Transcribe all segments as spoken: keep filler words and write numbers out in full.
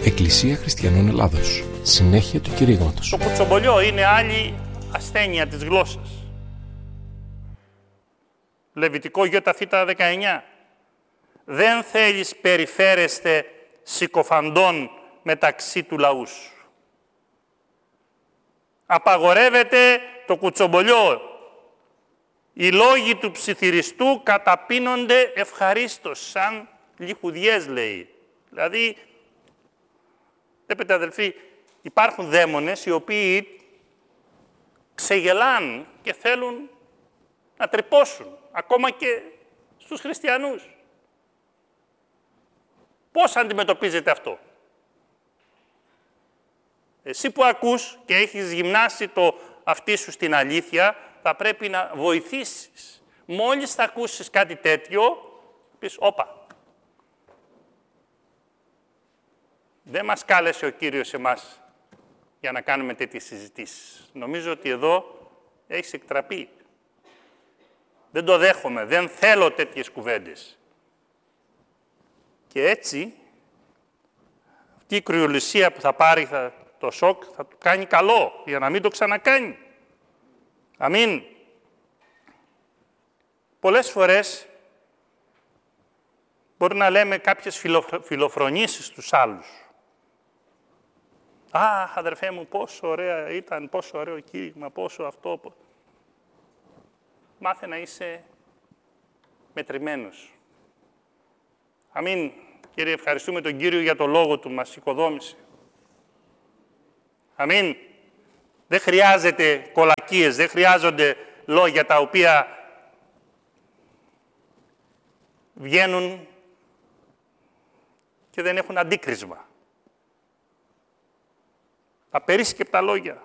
Εκκλησία Χριστιανών Ελλάδος. Συνέχεια του κηρύγματος. Το κουτσομπολιό είναι άλλη ασθένεια της γλώσσας. Λεβιτικό Ι Θ δεκαεννιά. Δεν θέλεις περιφέρεστε συκοφαντών μεταξύ του λαού σου. Απαγορεύεται το κουτσομπολιό. Οι λόγοι του ψιθυριστού καταπίνονται ευχαρίστως, σαν λιχουδιές λέει. Δηλαδή, βλέπετε αδελφοί, υπάρχουν δαίμονες οι οποίοι ξεγελάν και θέλουν να τρυπώσουν, ακόμα και στους χριστιανούς. Πώς αντιμετωπίζετε αυτό? Εσύ που ακούς και έχεις γυμνάσει το αυτί σου στην αλήθεια, θα πρέπει να βοηθήσεις. Μόλις θα ακούσεις κάτι τέτοιο, πεις, όπα. Δεν μας κάλεσε ο Κύριος εμάς για να κάνουμε τέτοιες συζητήσεις. Νομίζω ότι εδώ έχεις εκτραπεί. Δεν το δέχομαι, δεν θέλω τέτοιες κουβέντες. Και έτσι, αυτή η κρυολυσία που θα πάρει θα, το σοκ θα του κάνει καλό, για να μην το ξανακάνει. Αμήν. Πολλές φορές μπορεί να λέμε κάποιες φιλοφρο... φιλοφρονήσεις στους άλλους. «Α, αδερφέ μου, πόσο ωραία ήταν, πόσο ωραίο κήρυγμα, πόσο αυτό». Μάθε να είσαι μετρημένος. Αμήν. Κύριε, ευχαριστούμε τον Κύριο για το λόγο του, μας οικοδόμησε. Αμήν. Δεν χρειάζεται κολακίες, δεν χρειάζονται λόγια τα οποία βγαίνουν και δεν έχουν αντίκρισμα. Απερίσκεπτα λόγια.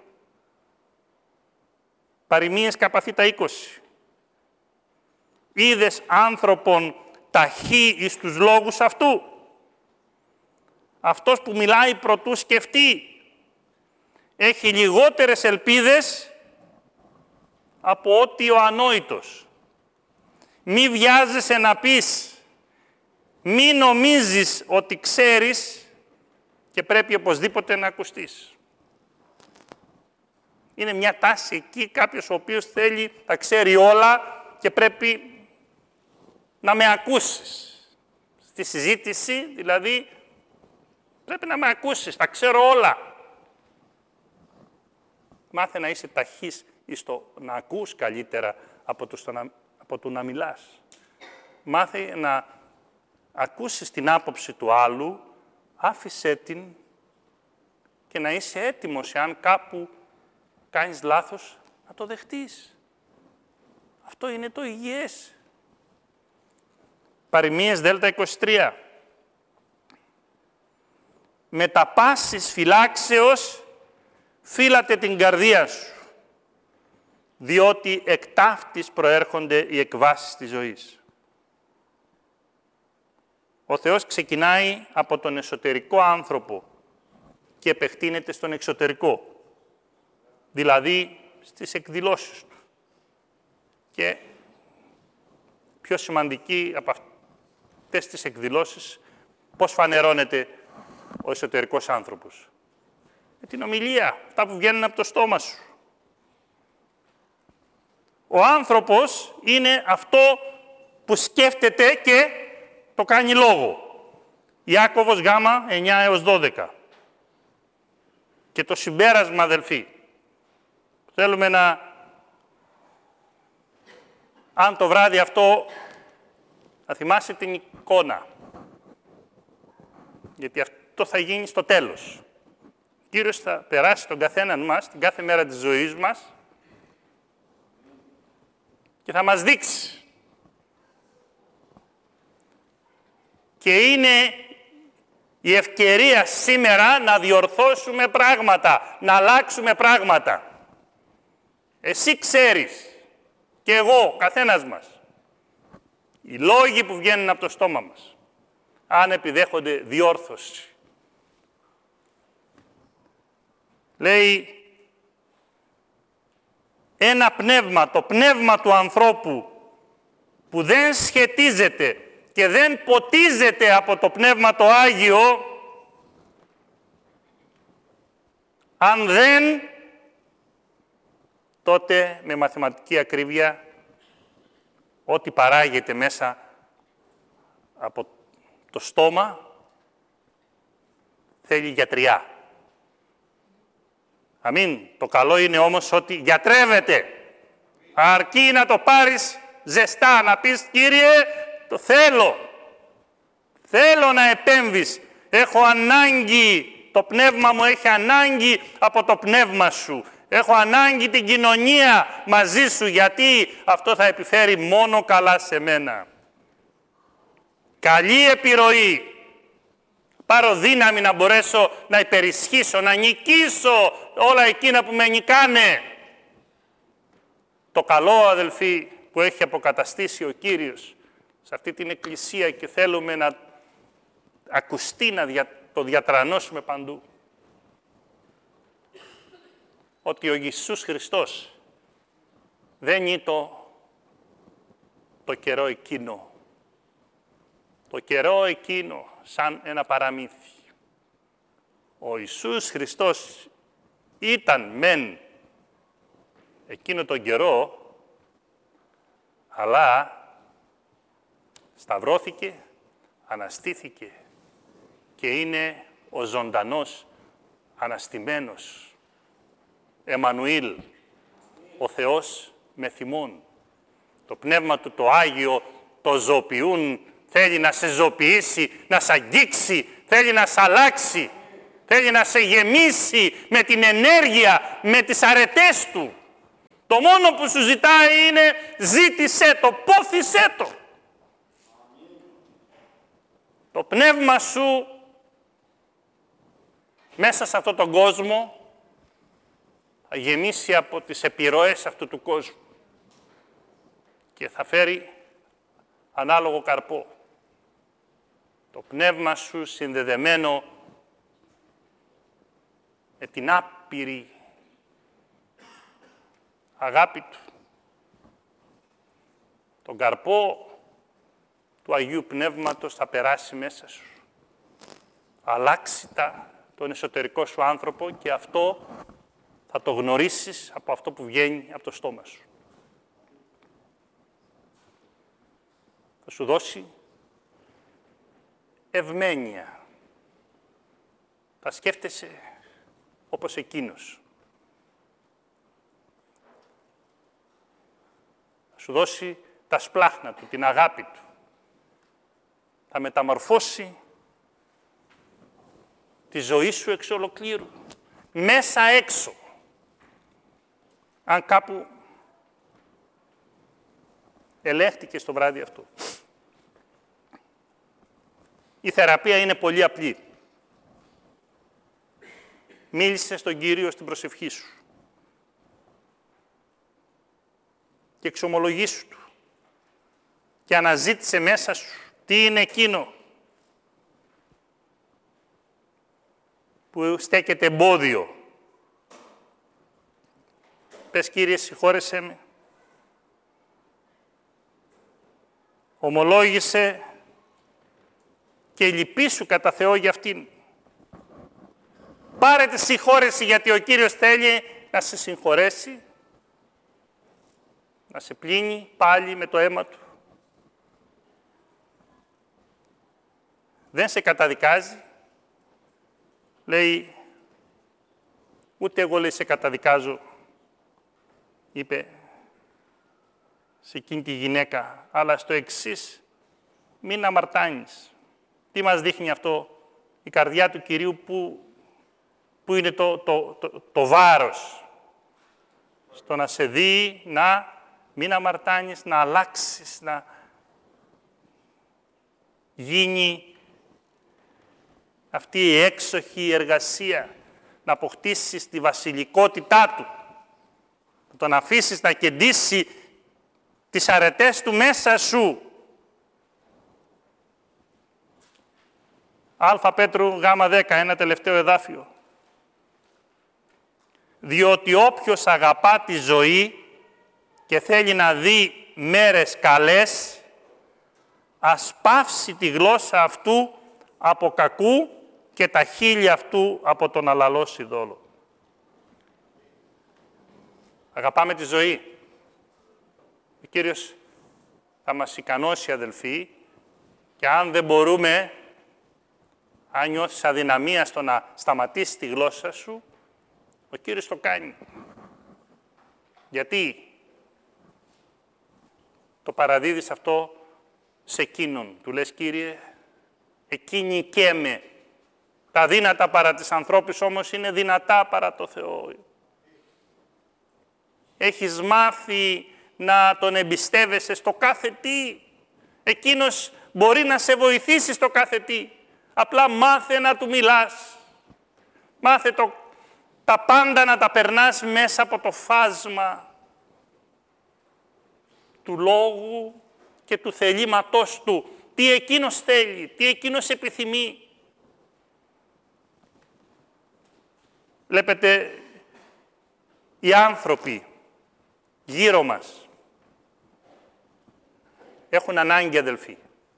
Παροιμίες Καπαθήτα είκοσι. Είδες άνθρωπον ταχύ εις τους λόγους αυτού. Αυτός που μιλάει προτού σκεφτεί. Έχει λιγότερες ελπίδες από ότι ο ανόητος. Μη βιάζεσαι να πεις, μη νομίζεις ότι ξέρεις και πρέπει οπωσδήποτε να ακουστείς. Είναι μια τάση εκεί κάποιος ο οποίος θέλει, τα ξέρει όλα και πρέπει να με ακούσεις. Στη συζήτηση, δηλαδή, πρέπει να με ακούσεις, τα ξέρω όλα. Μάθε να είσαι ταχύς στο να ακούς καλύτερα από το, στο να, από το να μιλάς. Μάθε να ακούσεις την άποψη του άλλου, άφησέ την και να είσαι έτοιμος, εάν κάπου κάνεις λάθος, να το δεχτείς. Αυτό είναι το υγιές. Παροιμίες Δέλτα είκοσι τρία. Με τα πάσης φυλάξεως φύλατε την καρδία σου, διότι εκ ταύτης προέρχονται οι εκβάσεις της ζωής. Ο Θεός ξεκινάει από τον εσωτερικό άνθρωπο και επεκτείνεται στον εξωτερικό, δηλαδή στις εκδηλώσεις του. Και πιο σημαντική από αυτές τις εκδηλώσεις, πώς φανερώνεται ο εσωτερικός άνθρωπος. Με την ομιλία, αυτά που βγαίνουν από το στόμα σου. Ο άνθρωπος είναι αυτό που σκέφτεται και το κάνει λόγο. Ιάκωβος Γ, εννιά έως δώδεκα. Και το συμπέρασμα, αδελφοί, θέλουμε να, αν το βράδυ αυτό, να θυμάσαι την εικόνα. Γιατί αυτό θα γίνει στο τέλος. Ο Κύριος θα περάσει τον καθέναν μας, την κάθε μέρα της ζωής μας, και θα μας δείξει. Και είναι η ευκαιρία σήμερα να διορθώσουμε πράγματα, να αλλάξουμε πράγματα. Εσύ ξέρεις, και εγώ, καθένας μας, οι λόγοι που βγαίνουν από το στόμα μας, αν επιδέχονται διόρθωση. Λέει, ένα πνεύμα, το πνεύμα του ανθρώπου, που δεν σχετίζεται και δεν ποτίζεται από το Πνεύμα το Άγιο, Αν δεν, τότε με μαθηματική ακρίβεια, ό,τι παράγεται μέσα από το στόμα, θέλει γιατριά. Αμήν. Το καλό είναι όμως ότι γιατρεύεται. Αρκεί να το πάρεις ζεστά, να πεις, Κύριε, το θέλω. Θέλω να επέμβεις. Έχω ανάγκη, το πνεύμα μου έχει ανάγκη από το πνεύμα σου. Έχω ανάγκη την κοινωνία μαζί σου, γιατί αυτό θα επιφέρει μόνο καλά σε μένα. Καλή επιρροή. Πάρω δύναμη να μπορέσω να υπερισχύσω, να νικήσω όλα εκείνα που με νικάνε. Το καλό, αδελφοί, που έχει αποκαταστήσει ο Κύριος σε αυτή την εκκλησία και θέλουμε να ακουστεί, να δια, το διατρανώσουμε παντού. Ότι ο Ιησούς Χριστός δεν είναι το, το καιρό εκείνο. Το καιρό εκείνο σαν ένα παραμύθι. Ο Ιησούς Χριστός ήταν μεν εκείνο τον καιρό, αλλά σταυρώθηκε, αναστήθηκε και είναι ο ζωντανός, αναστημένος Εμμανουήλ, ο Θεός με θυμών. Το Πνεύμα Του το Άγιο το ζωοποιούν, θέλει να σε ζωοποιήσει, να σε αγγίξει, θέλει να σε αλλάξει, θέλει να σε γεμίσει με την ενέργεια, με τις αρετές Του. Το μόνο που σου ζητάει είναι ζήτησέ το, πόθησέ το. Το πνεύμα σου μέσα σε αυτόν τον κόσμο θα γεμίσει από τις επιρροές αυτού του κόσμου και θα φέρει ανάλογο καρπό. Το πνεύμα σου συνδεδεμένο με την άπειρη αγάπη Του. Τον καρπό του Αγίου Πνεύματος θα περάσει μέσα σου. Αλλάξει τα, τον εσωτερικό σου άνθρωπο και αυτό θα το γνωρίσεις από αυτό που βγαίνει από το στόμα σου. Θα σου δώσει ευμένεια. Θα σκέφτεσαι όπως εκείνος. Θα σου δώσει τα σπλάχνα Του, την αγάπη Του. Θα μεταμορφώσει τη ζωή σου εξ ολοκλήρου. Μέσα έξω. Αν κάπου ελέγχτηκε στο βράδυ αυτό. Η θεραπεία είναι πολύ απλή. Μίλησε στον Κύριο στην προσευχή σου. Και εξομολογήσου Του. Και αναζήτησε μέσα σου τι είναι εκείνο που στέκεται εμπόδιο. Πες, Κύριε, συγχώρεσέ με. Ομολόγησε και λυπήσου κατά Θεό για αυτήν. Πάρε τη συγχώρεση, γιατί ο Κύριος θέλει να σε συγχωρέσει, να σε πλύνει πάλι με το αίμα Του. Δεν σε καταδικάζει. Λέει, ούτε εγώ, λέει, σε καταδικάζω, είπε σε εκείνη τη γυναίκα, αλλά στο εξής, μην αμαρτάνεις. Τι μας δείχνει αυτό? Η καρδιά του Κυρίου που, που είναι το, το, το, το βάρος. Στο να σε δει, να μην αμαρτάνεις, να αλλάξεις, να γίνει αυτή η έξοχη εργασία, να αποκτήσεις τη βασιλικότητά Του, να τον αφήσεις να κεντήσει τις αρετές Του μέσα σου. Α Πέτρου Γ δέκα, ένα τελευταίο εδάφιο. Διότι όποιος αγαπά τη ζωή και θέλει να δει μέρες καλές, ας πάυσει τη γλώσσα αυτού από κακού και τα χείλη αυτού από τον αλαλός ειδόλο. Αγαπάμε τη ζωή. Ο Κύριος θα μας ικανώσει, αδελφοί, και αν δεν μπορούμε, αν νιώθεις αδυναμία στο να σταματήσεις τη γλώσσα σου, ο Κύριος το κάνει. Γιατί το παραδίδεις αυτό σε εκείνον. Του λες, Κύριε, εκεί νικέμαι. Τα δύνατα παρά της ανθρώπης όμως είναι δυνατά παρά το Θεό. Έχεις μάθει να τον εμπιστεύεσαι στο κάθε τι. Εκείνος μπορεί να σε βοηθήσει στο κάθε τι. Απλά μάθε να του μιλάς. Μάθε το, τα πάντα να τα περνάς μέσα από το φάσμα του λόγου και του θελήματός του. Τι εκείνος θέλει, τι εκείνος επιθυμεί. Βλέπετε, οι άνθρωποι γύρω μας έχουν ανάγκη, αδελφοί.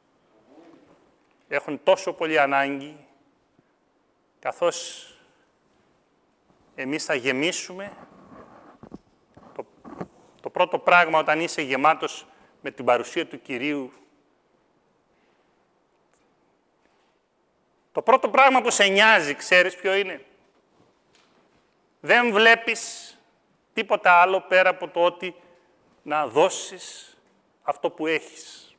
Έχουν τόσο πολύ ανάγκη, καθώς εμείς θα γεμίσουμε. Το, το πρώτο πράγμα όταν είσαι γεμάτος με την παρουσία του Κυρίου, το πρώτο πράγμα που σε νοιάζει, ξέρεις ποιο είναι? Δεν βλέπεις τίποτα άλλο πέρα από το ότι να δώσεις αυτό που έχεις.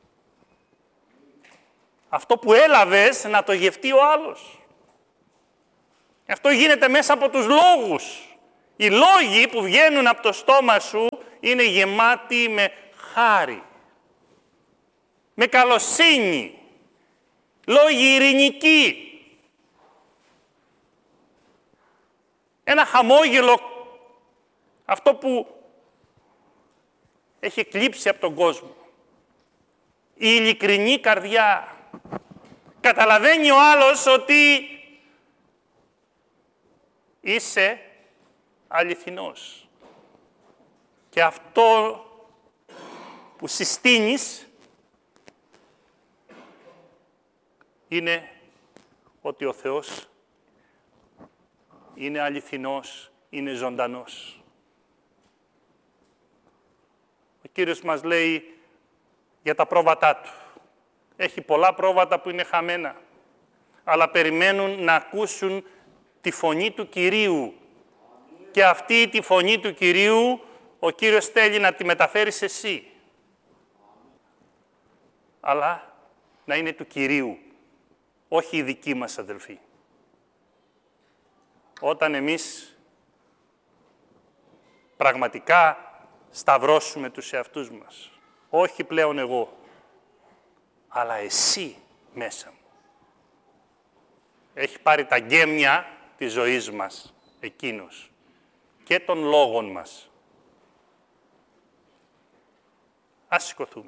Αυτό που έλαβες να το γευτεί ο άλλος. Αυτό γίνεται μέσα από τους λόγους. Οι λόγοι που βγαίνουν από το στόμα σου είναι γεμάτοι με χάρη, με καλοσύνη, λόγοι ειρηνικοί. Ένα χαμόγελο, αυτό που έχει εκλείψει από τον κόσμο. Η ειλικρινή καρδιά. Καταλαβαίνει ο άλλος ότι είσαι αληθινός. Και αυτό που συστήνεις είναι ότι ο Θεός είναι αληθινός, είναι ζωντανός. Ο Κύριος μας λέει για τα πρόβατά Του. Έχει πολλά πρόβατα που είναι χαμένα, αλλά περιμένουν να ακούσουν τη φωνή του Κυρίου. Και αυτή τη φωνή του Κυρίου ο Κύριος θέλει να τη μεταφέρεις εσύ. Αλλά να είναι του Κυρίου, όχι η δική μας, αδελφοί. Όταν εμείς πραγματικά σταυρώσουμε τους εαυτούς μας, όχι πλέον εγώ, αλλά εσύ μέσα μου. Έχει πάρει τα γκέμια της ζωής μας εκείνος και των λόγων μας. Ας σηκωθούμε.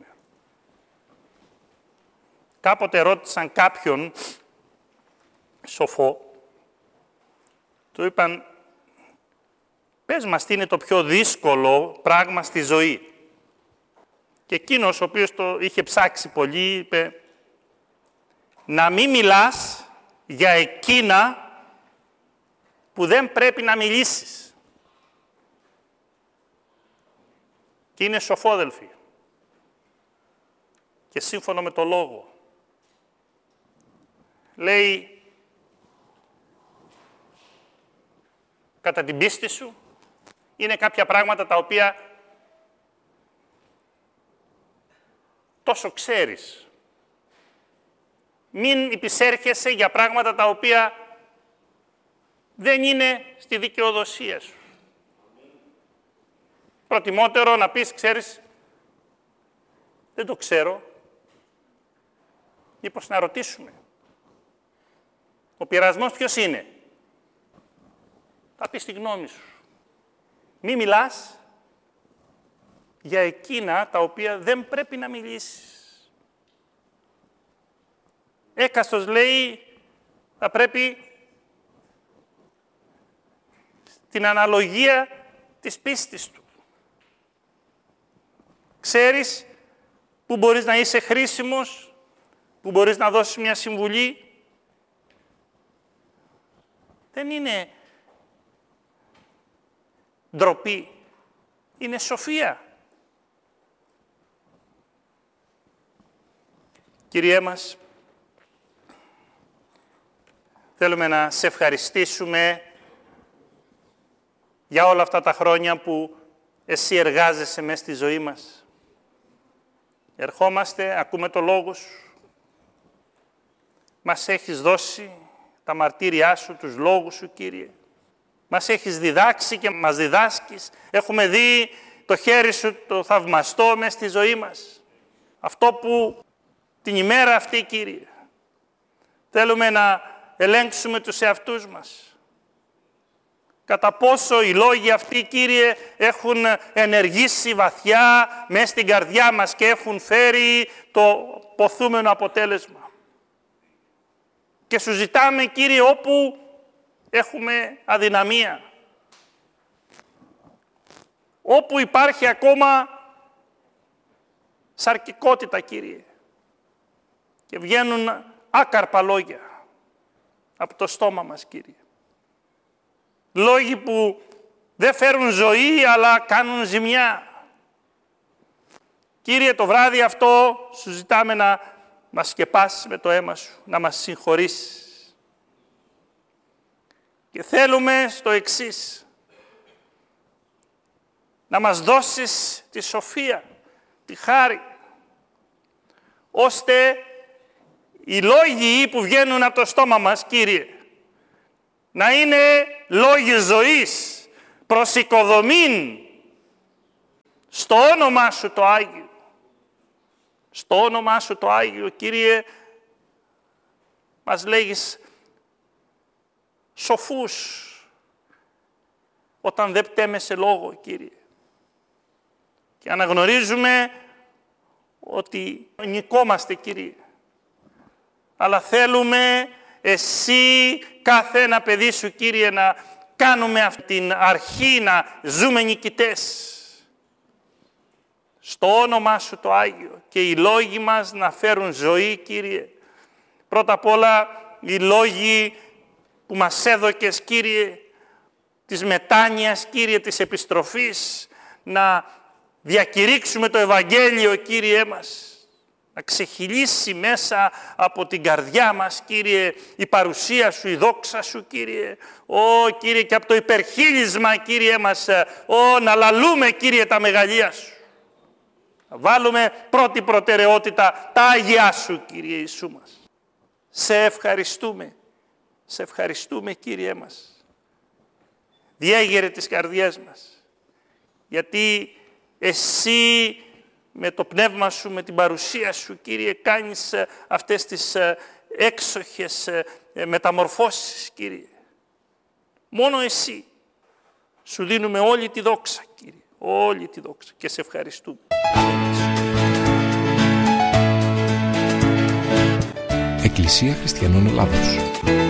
Κάποτε ρώτησαν κάποιον σοφό, του είπαν, πες μας τι είναι το πιο δύσκολο πράγμα στη ζωή. Και εκείνος, ο οποίος το είχε ψάξει πολύ, είπε, να μην μιλάς για εκείνα που δεν πρέπει να μιλήσεις. Και είναι σοφόδελφοι. Και σύμφωνο με το λόγο. Λέει, κατά την πίστη σου, είναι κάποια πράγματα τα οποία τόσο ξέρεις. Μην υπησέρχεσαι για πράγματα τα οποία δεν είναι στη δικαιοδοσία σου. Προτιμότερο να πεις, ξέρεις, δεν το ξέρω, μήπως να ρωτήσουμε. Ο πειρασμός ποιος είναι? Θα πεις τη γνώμη σου. Μη μιλάς για εκείνα τα οποία δεν πρέπει να μιλήσεις. Έκαστος λέει, θα πρέπει την αναλογία της πίστης του. Ξέρεις που μπορείς να είσαι χρήσιμος, που μπορείς να δώσεις μια συμβουλή. Δεν είναι ντροπή είναι σοφία. Κύριέ μας, θέλουμε να σε ευχαριστήσουμε για όλα αυτά τα χρόνια που εσύ εργάζεσαι μέσα στη ζωή μας. Ερχόμαστε, ακούμε το λόγο σου. Μας έχεις δώσει τα μαρτύριά σου, τους λόγους σου, Κύριε. Μας έχεις διδάξει και μας διδάσκεις. Έχουμε δει το χέρι σου το θαυμαστό μέσα στη ζωή μας. Αυτό που την ημέρα αυτή, Κύριε, θέλουμε να ελέγξουμε τους εαυτούς μας. Κατά πόσο οι λόγοι αυτοί, Κύριε, έχουν ενεργήσει βαθιά μέσα στην καρδιά μας και έχουν φέρει το ποθούμενο αποτέλεσμα. Και σου ζητάμε, Κύριε, όπου έχουμε αδυναμία, όπου υπάρχει ακόμα σαρκικότητα, Κύριε, και βγαίνουν άκαρπα λόγια από το στόμα μας, Κύριε. Λόγοι που δεν φέρουν ζωή, αλλά κάνουν ζημιά. Κύριε, το βράδυ αυτό σου ζητάμε να μας σκεπάσεις με το αίμα σου, να μας συγχωρήσεις. Και θέλουμε στο εξής, να μας δώσεις τη σοφία, τη χάρη, ώστε οι λόγοι που βγαίνουν από το στόμα μας, Κύριε, να είναι λόγοι ζωής, προς οικοδομήν, στο όνομά σου το Άγιο. Στο όνομά σου το Άγιο, Κύριε, μας λέγεις σοφούς, όταν δεν πτέμεσαι λόγο, Κύριε. Και αναγνωρίζουμε ότι νικόμαστε, Κύριε. Αλλά θέλουμε εσύ, κάθε ένα παιδί σου, Κύριε, να κάνουμε αυτή την αρχή, να ζούμε νικητές. Στο όνομά σου το Άγιο και οι λόγοι μας να φέρουν ζωή, Κύριε. Πρώτα απ' όλα οι λόγοι που μας έδωκες, Κύριε, της μετάνοιας, Κύριε, της επιστροφής, να διακηρύξουμε το Ευαγγέλιο, Κύριέ μας, να ξεχυλήσει μέσα από την καρδιά μας, Κύριε, η παρουσία σου, η δόξα σου, Κύριε. Ω, Κύριε, και από το υπερχείλισμα, Κύριε μας, ω, να λαλούμε, Κύριε, τα μεγαλεία σου. Να βάλουμε πρώτη προτεραιότητα τα Άγιά σου, Κύριε Ιησού μας. Σε ευχαριστούμε, σε ευχαριστούμε, Κύριε μας. Διέγερε τις καρδιές μας, γιατί εσύ με το πνεύμα σου, με την παρουσία σου, Κύριε, κάνεις αυτές τις έξοχες μεταμορφώσεις, Κύριε. Μόνο εσύ. Σου δίνουμε όλη τη δόξα, Κύριε. Όλη τη δόξα. Και σε ευχαριστούμε. Εκκλησία Χριστιανών Ελλάδος.